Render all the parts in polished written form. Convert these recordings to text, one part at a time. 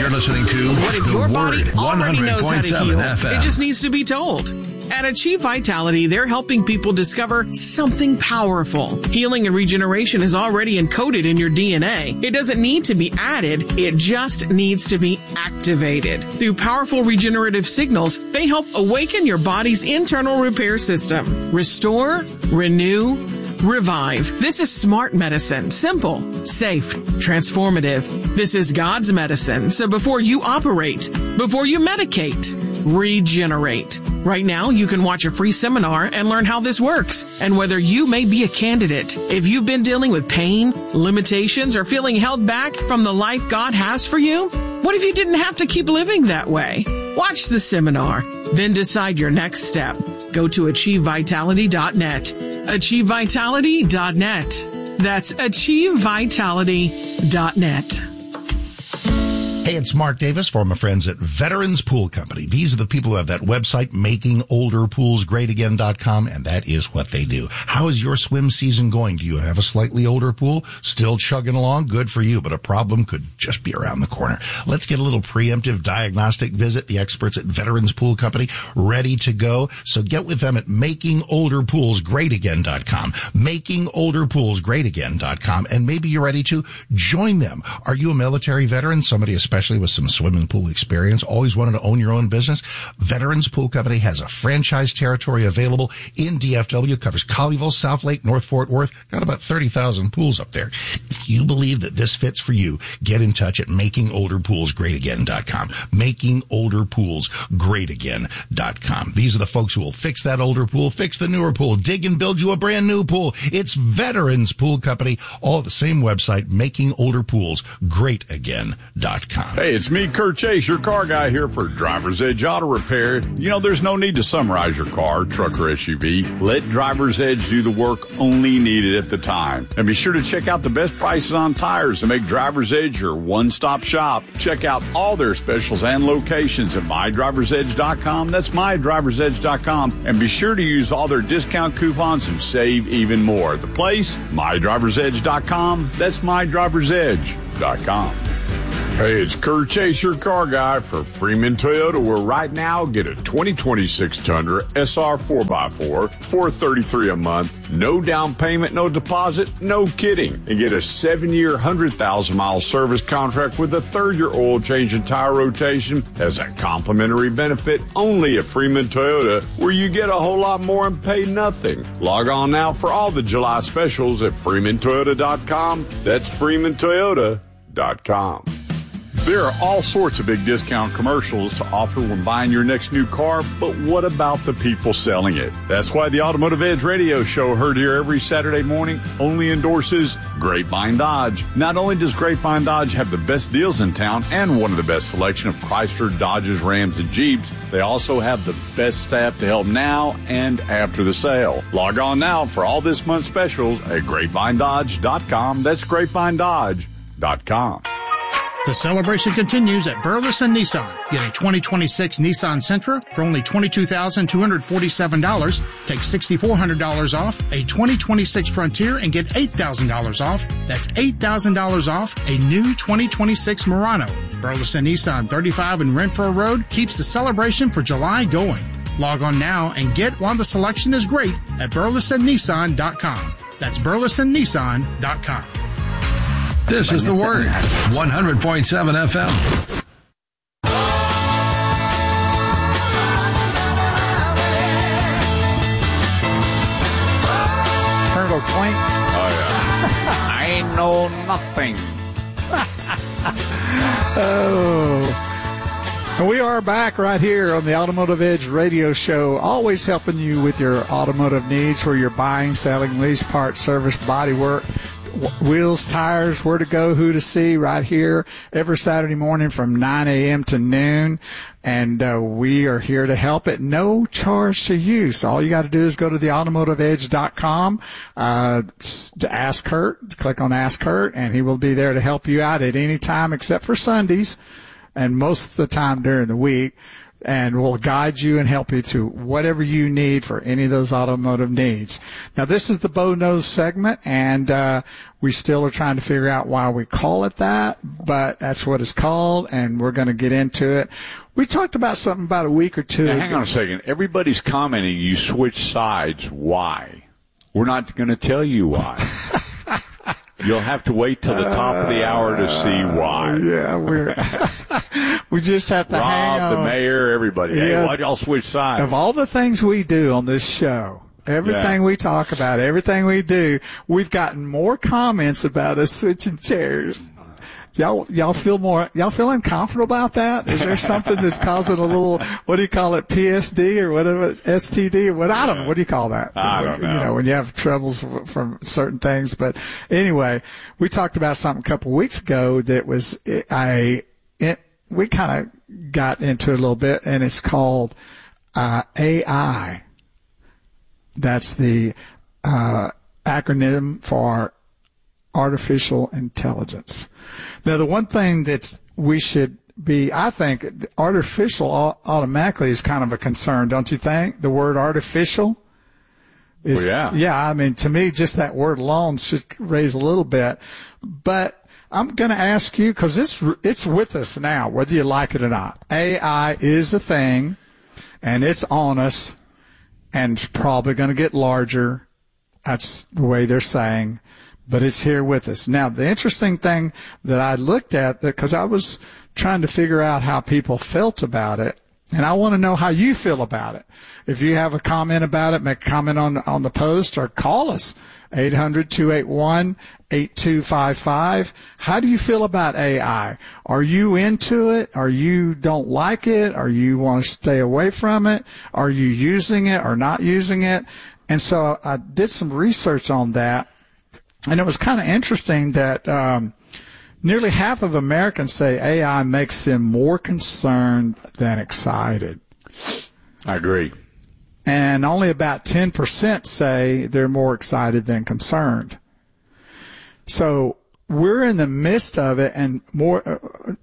You're listening to What if The your body Word, already knows how to 100.7 heal? FM. It just needs to be told. At Achieve Vitality, they're helping people discover something powerful. Healing and regeneration is already encoded in your DNA. It doesn't need to be added. It just needs to be activated. Through powerful regenerative signals, they help awaken your body's internal repair system. Restore, renew, revive. This is smart medicine. Simple, safe, transformative. This is God's medicine. So before you operate, before you medicate, regenerate. Right now, you can watch a free seminar and learn how this works and whether you may be a candidate. If you've been dealing with pain, limitations, or feeling held back from the life God has for you, what if you didn't have to keep living that way? Watch the seminar, then decide your next step. Go to AchieveVitality.net. AchieveVitality.net. That's AchieveVitality.net. Hey, it's Mark Davis from my friends at Veterans Pool Company. These are the people who have that website, makingolderpoolsgreatagain.com, and that is what they do. How is your swim season going? Do you have a slightly older pool? Still chugging along? Good for you, but a problem could just be around the corner. Let's get a little preemptive diagnostic visit. The experts at Veterans Pool Company ready to go. So get with them at makingolderpoolsgreatagain.com, makingolderpoolsgreatagain.com, and maybe you're ready to join them. Are you a military veteran? Somebody especially with some swimming pool experience, always wanted to own your own business? Veterans Pool Company has a franchise territory available in DFW, covers Colleyville, South Lake, North Fort Worth, got about 30,000 pools up there. If you believe that this fits for you, get in touch at makingolderpoolsgreatagain.com, makingolderpoolsgreatagain.com. These are the folks who will fix that older pool, fix the newer pool, dig and build you a brand new pool. It's Veterans Pool Company, all at the same website, makingolderpoolsgreatagain.com. Hey, it's me, Kurt Chase, your car guy here for Driver's Edge Auto Repair. You know, there's no need to summarize your car, truck, or SUV. Let Driver's Edge do the work only needed at the time. And be sure to check out the best prices on tires to make Driver's Edge your one-stop shop. Check out all their specials and locations at mydriversedge.com. That's mydriversedge.com. And be sure to use all their discount coupons and save even more. The place, mydriversedge.com. That's mydriversedge.com. Hey, it's Kurt Chase, your car guy for Freeman Toyota, where right now get a 2026 Tundra SR 4x4, $433 a month, no down payment, no deposit, no kidding. And get a 7-year, 100,000-mile service contract with a 3rd-year oil change and tire rotation as a complimentary benefit only at Freeman Toyota, where you get a whole lot more and pay nothing. Log on now for all the July specials at freemantoyota.com. That's freemantoyota.com. There are all sorts of big discount commercials to offer when buying your next new car, but what about the people selling it? That's why the Automotive Edge radio show, heard here every Saturday morning, only endorses Grapevine Dodge. Not only does Grapevine Dodge have the best deals in town and one of the best selection of Chrysler, Dodges, Rams, and Jeeps, they also have the best staff to help now and after the sale. Log on now for all this month's specials at grapevinedodge.com. That's grapevinedodge.com. The celebration continues at Burleson Nissan. Get a 2026 Nissan Sentra for only $22,247. Take $6,400 off a 2026 Frontier and get $8,000 off. That's $8,000 off a new 2026 Murano. Burleson Nissan, 35 in Renfro Road, keeps the celebration for July going. Log on now and get while the selection is great at burlesonnissan.com. That's burlesonnissan.com. This is The Word, 100.7 FM. Colonel Clank. Oh, yeah. I ain't know nothing. And we are back right here on the Automotive Edge radio show, always helping you with your automotive needs, where you're buying, selling, lease, parts, service, body work, wheels, tires, where to go, who to see, right here every Saturday morning from 9 a.m. to noon. And we are here to help at no charge to you. So all you got to do is go to theautomotiveedge.com, to ask Kurt, click on Ask Kurt, and he will be there to help you out at any time except for Sundays. and most of the time during the week, and will guide you and help you through whatever you need for any of those automotive needs. Now, this is the Bo Knows segment, and we still are trying to figure out why we call it that, but that's what it's called, and we're going to get into it. We talked about something about a week or two ago. Hang on a second. Everybody's commenting you switch sides. Why? We're not going to tell you why. You'll have to wait till the top of the hour to see why. Yeah, we just have to hang on. Rob, the mayor, everybody. Hey, why'd y'all switch sides? Of all the things we do on this show, everything we talk about, everything we do, we've gotten more comments about us switching chairs. Y'all feel uncomfortable about that? Is there something that's causing a little, what do you call it, PSD or whatever, STD or what? I don't know. What do you call that? I don't know. You know, when you have troubles from certain things. But anyway, we talked about something a couple of weeks ago that was, we kind of got into it a little bit, and it's called, AI. That's the, acronym for artificial intelligence. Now, the one thing that we should be, I think, artificial automatically is kind of a concern, don't you think? The word artificial is, yeah, I mean, to me, just that word alone should raise a little bit. But I'm going to ask you, because it's with us now, whether you like it or not. AI is a thing, and it's on us, and it's probably going to get larger. That's the way they're saying. But it's here with us. Now, the interesting thing that I looked at, because I was trying to figure out how people felt about it, and I want to know how you feel about it. If you have a comment about it, make a comment on the post or call us, 800-281-8255. How do you feel about AI? Are you into it? Are you don't like it? Or you want to stay away from it? Are you using it or not using it? And so I did some research on that. And it was kind of interesting that nearly half of Americans say AI makes them more concerned than excited. I agree. And only about 10% say they're more excited than concerned. So we're in the midst of it, and more than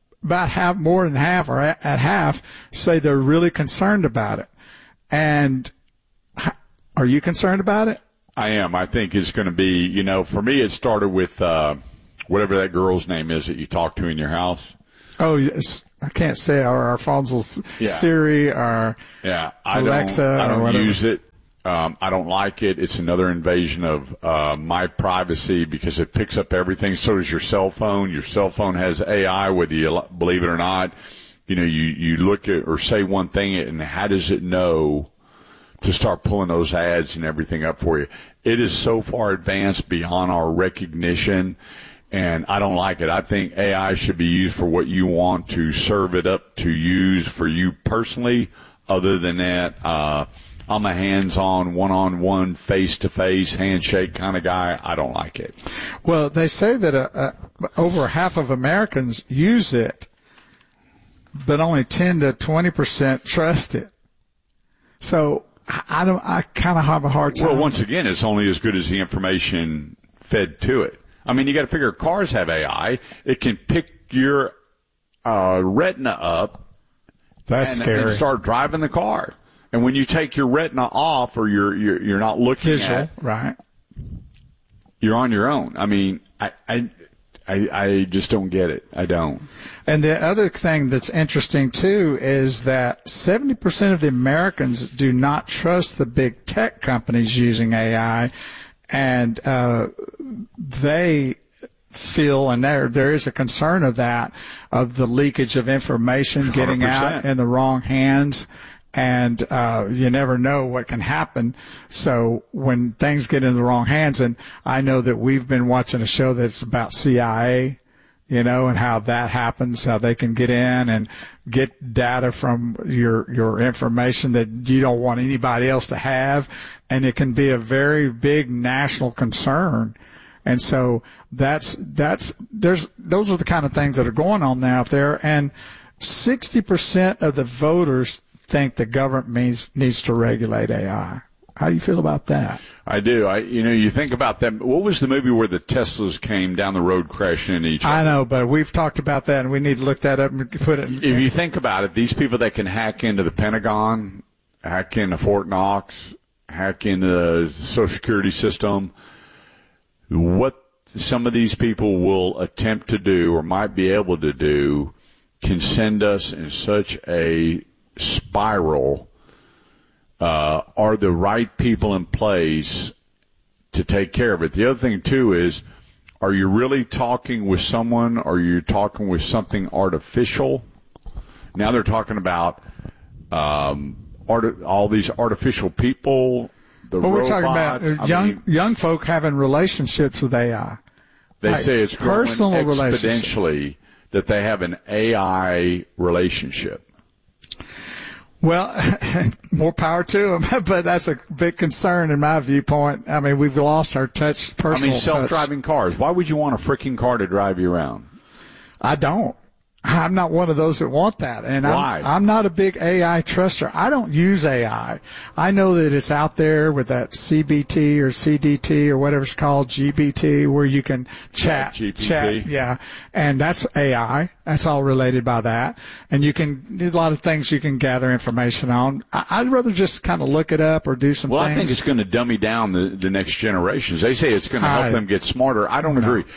half, or at half, say they're really concerned about it. And are you concerned about it? I am. I think it's going to be, for me, it started with whatever that girl's name is that you talk to in your house. Oh, yes. I can't say our phone's Siri or Alexa. I don't whatever. use it. I don't like it. It's another invasion of my privacy because it picks up everything. So does your cell phone. Your cell phone has AI, whether you believe it or not. You look at or say one thing, and how does it know to start pulling those ads and everything up for you? It is so far advanced beyond our recognition, and I don't like it. I think AI should be used for what you want to serve it up to use for you personally. Other than that, I'm a hands-on, one-on-one, face-to-face, handshake kind of guy. I don't like it. Well, they say that over half of Americans use it, but only 10 to 20% trust it. So I kind of have a hard time. Well, once again, it's only as good as the information fed to it. I mean, you got to figure cars have AI. It can pick your retina up. That's scary. And start driving the car. And when you take your retina off, or you're not looking visual, at, right? You're on your own. I mean, I just don't get it. I don't. And the other thing that's interesting, too, is that 70% of the Americans do not trust the big tech companies using AI, and they feel, and there is a concern of that, of the leakage of information getting 100%. out in the wrong hands. And you never know what can happen. So when things get in the wrong hands, and I know that we've been watching a show that's about CIA, and how that happens, how they can get in and get data from your information that you don't want anybody else to have, and it can be a very big national concern. And so those are the kind of things that are going on now out there. And 60% of the voters think the government needs to regulate AI. How do you feel about that? I do. You think about that. What was the movie where the Teslas came down the road crashing into each other? I know, but we've talked about that, and we need to look that up and put it. If you think about it, these people that can hack into the Pentagon, hack into Fort Knox, hack into the Social Security system, what some of these people will attempt to do or might be able to do can send us in such a spiral. Are the right people in place to take care of it? The other thing, too, is are you really talking with someone or are you talking with something artificial? Now they're talking about all these artificial people, the robots. We're talking about young folk having relationships with AI. They say it's growing personal exponentially that they have an AI relationship. Well, more power to them, but that's a big concern in my viewpoint. I mean, we've lost our personal touch. Self-driving cars. Why would you want a freaking car to drive you around? I don't. I'm not one of those that want that. And why? I'm not a big AI truster. I don't use AI. I know that it's out there with that CBT or CDT or whatever it's called, GBT, where you can chat. Yeah. And that's AI. That's all related by that. And you can do a lot of things you can gather information on. I'd rather just kind of look it up or do some things. Well, I think it's going to dummy down the next generations. They say it's going to help them get smarter. I don't agree.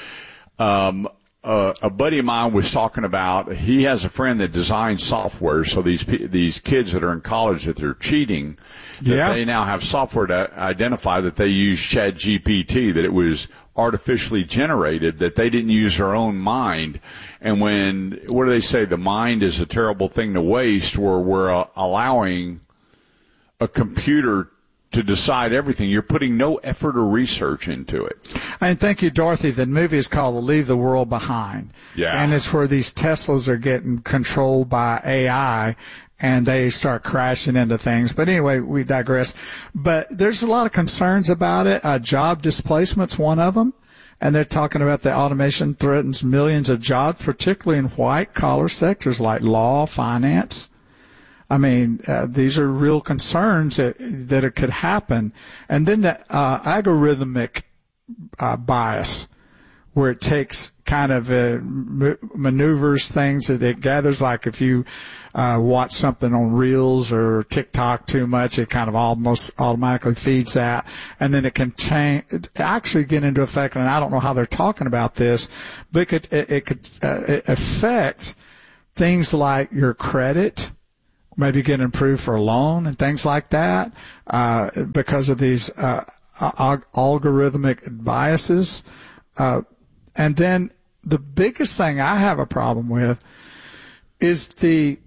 A buddy of mine was talking about, he has a friend that designs software, so these kids that are in college that they're cheating, that they now have software to identify that they use ChatGPT, that it was artificially generated, that they didn't use their own mind. And what do they say? The mind is a terrible thing to waste, where we're allowing a computer to decide everything. You're putting no effort or research into it. And thank you, Dorothy. The movie is called Leave the World Behind. Yeah. And it's where these Teslas are getting controlled by AI and they start crashing into things. But anyway, we digress. But there's a lot of concerns about it. Job displacement's one of them. And they're talking about the automation threatens millions of jobs, particularly in white-collar sectors like law, finance. I mean, these are real concerns that it could happen. And then the algorithmic bias, where it takes kind of maneuvers things that it gathers. Like if you watch something on Reels or TikTok too much, it kind of almost automatically feeds that. And then it can actually get into effect, and I don't know how they're talking about this, but it could affect things like your credit, maybe get improved for a loan and things like that, because of these algorithmic biases. And then the biggest thing I have a problem with is the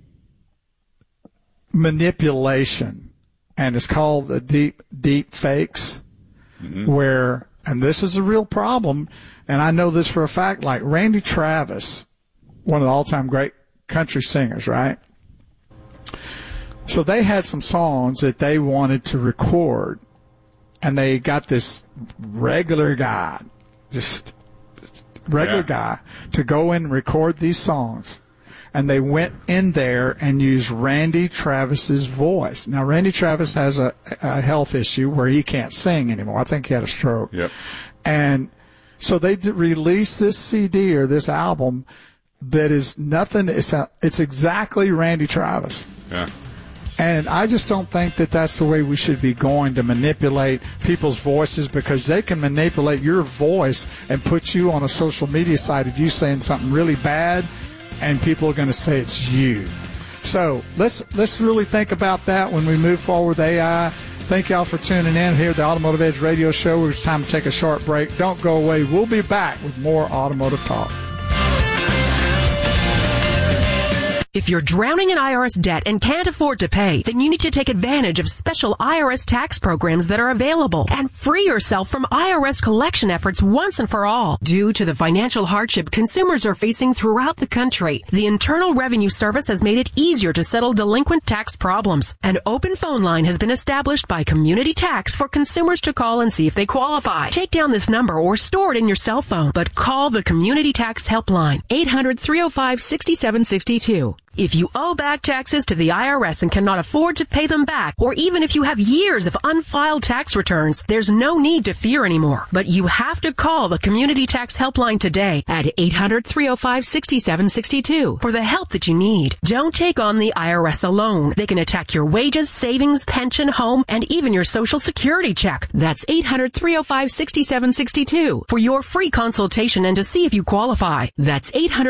manipulation, and it's called the deep fakes, where, and this is a real problem, and I know this for a fact, like Randy Travis, one of the all-time great country singers, right? So they had some songs that they wanted to record, and they got this regular guy, guy, to go in and record these songs. And they went in there and used Randy Travis's voice. Now, Randy Travis has a health issue where he can't sing anymore. I think he had a stroke. Yep. And so they released this CD or this album that is nothing. It's exactly Randy Travis. Yeah. And I just don't think that that's the way we should be going to manipulate people's voices, because they can manipulate your voice and put you on a social media site of you saying something really bad, and people are going to say it's you. So let's really think about that when we move forward with AI. Thank y'all for tuning in here at the Automotive Edge Radio Show. It's time to take a short break. Don't go away. We'll be back with more automotive talk. If you're drowning in IRS debt and can't afford to pay, then you need to take advantage of special IRS tax programs that are available and free yourself from IRS collection efforts once and for all. Due to the financial hardship consumers are facing throughout the country, the Internal Revenue Service has made it easier to settle delinquent tax problems. An open phone line has been established by Community Tax for consumers to call and see if they qualify. Take down this number or store it in your cell phone, but call the Community Tax Helpline, 800-305-6762. If you owe back taxes to the IRS and cannot afford to pay them back, or even if you have years of unfiled tax returns, there's no need to fear anymore. But you have to call the Community Tax Helpline today at 800-305-6762 for the help that you need. Don't take on the IRS alone. They can attack your wages, savings, pension, home, and even your Social Security check. That's 800-305-6762 for your free consultation and to see if you qualify. That's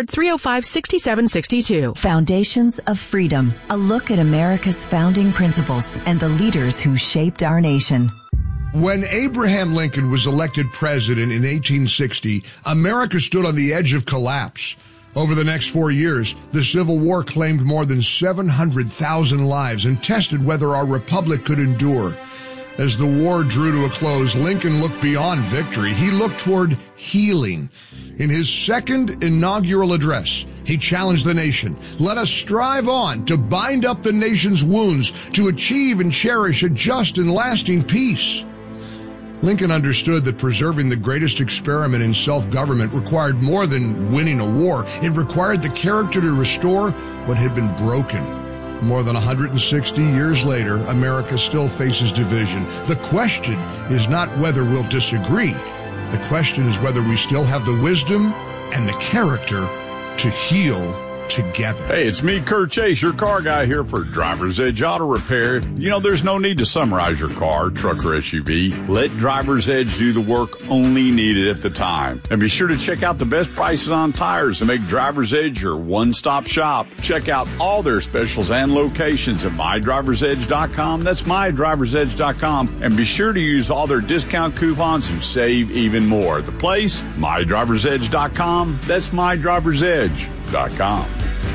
800-305-6762. Foundations of Freedom, a look at America's founding principles and the leaders who shaped our nation. When Abraham Lincoln was elected president in 1860, America stood on the edge of collapse. Over the next 4 years, the Civil War claimed more than 700,000 lives and tested whether our republic could endure. As the war drew to a close, Lincoln looked beyond victory. He looked toward healing. In his second inaugural address, he challenged the nation. Let us strive on to bind up the nation's wounds, to achieve and cherish a just and lasting peace. Lincoln understood that preserving the greatest experiment in self-government required more than winning a war. It required the character to restore what had been broken. More than 160 years later, America still faces division. The question is not whether we'll disagree. The question is whether we still have the wisdom and the character to heal together. Hey, it's me, Kurt Chase, your car guy here for Driver's Edge Auto Repair. You know, there's no need to summarize your car, truck, or SUV. Let Driver's Edge do the work only needed at the time. And be sure to check out the best prices on tires and make Driver's Edge your one-stop shop. Check out all their specials and locations at MyDriver'sEdge.com. That's MyDriver'sEdge.com. And be sure to use all their discount coupons and save even more. The place, MyDriver'sEdge.com. That's MyDriver'sEdge.com.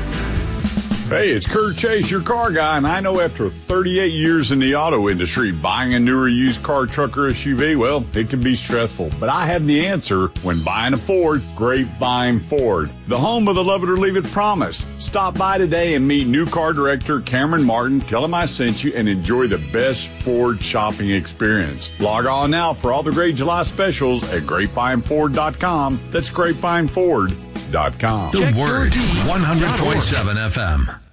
Hey, it's Kurt Chase, your car guy, and I know after 38 years in the auto industry, buying a new or used car, truck, or SUV, well, it can be stressful. But I have the answer when buying a Ford. Grapevine Ford, the home of the love it or leave it promise. Stop by today and meet new car director Cameron Martin. Tell him I sent you and enjoy the best Ford shopping experience. Log on now for all the great July specials at GrapevineFord.com. That's GrapevineFord.com. The Word, 100.7 FM.